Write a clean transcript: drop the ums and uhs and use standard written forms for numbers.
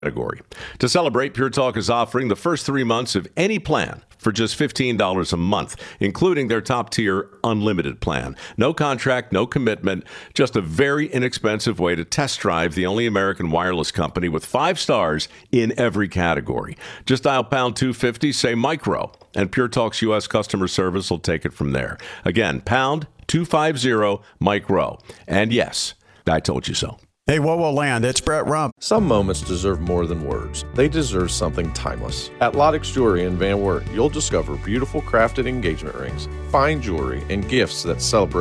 category. To celebrate, Pure Talk is offering the first 3 months of any plan for just $15 a month, including their top-tier unlimited plan. No contract, no commitment, just a very inexpensive way to test drive the only American wireless company with 5 stars in every category. Just dial pound 250, say micro, and Pure Talk's U.S. customer service will take it from there. Again, pound 250 micro. And yes, I told you so. Hey, Whoa Land, it's Brett Rump. Some moments deserve more than words. They deserve something timeless. At Lottix Jewelry in Van Wert, you'll discover beautiful crafted engagement rings, fine jewelry, and gifts that celebrate